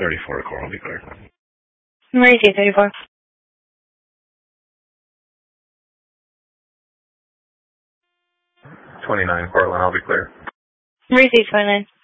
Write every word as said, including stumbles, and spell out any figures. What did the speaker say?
thirty-four, Coral, be clear. Mauricio, thirty-four. twenty-nine, Coral, and I'll be clear. Mauricio, twenty-nine.